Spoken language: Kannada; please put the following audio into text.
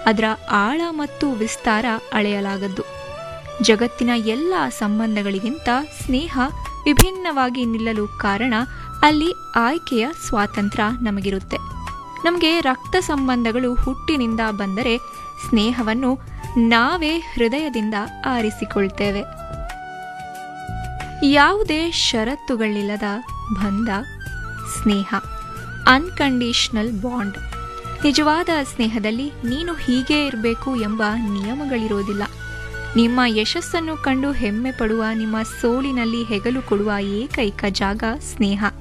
ಅದರ ಆಳ ಮತ್ತು ವಿಸ್ತಾರ ಅಳೆಯಲಾಗದ್ದು. ಜಗತ್ತಿನ ಎಲ್ಲ ಸಂಬಂಧಗಳಿಗಿಂತ ಸ್ನೇಹ ವಿಭಿನ್ನವಾಗಿ ನಿಲ್ಲಲು ಕಾರಣ ಅಲ್ಲಿ ಆಯ್ಕೆಯ ಸ್ವಾತಂತ್ರ್ಯ ನಮಗಿರುತ್ತೆ. ನಮಗೆ ರಕ್ತ ಸಂಬಂಧಗಳು ಹುಟ್ಟಿನಿಂದ ಬಂದರೆ ಸ್ನೇಹವನ್ನು ನಾವೇ ಹೃದಯದಿಂದ ಆರಿಸಿಕೊಳ್ತೇವೆ. ಯಾವುದೇ ಷರತ್ತುಗಳಿಲ್ಲದ ಬಂಧ ಸ್ನೇಹ, ಅನ್ಕಂಡೀಷನಲ್ ಬಾಂಡ್. ನಿಜವಾದ ಸ್ನೇಹದಲ್ಲಿ ನೀನು ಹೀಗೇ ಇರಬೇಕು ಎಂಬ ನಿಯಮಗಳಿರೋದಿಲ್ಲ. ನಿಮ್ಮ ಯಶಸ್ಸನ್ನು ಕಂಡು ಹೆಮ್ಮೆ ಪಡುವ, ನಿಮ್ಮ ಸೋಲಿನಲ್ಲಿ ಹೆಗಲು ಕೊಡುವ ಏಕೈಕ ಜಾಗ ಸ್ನೇಹ.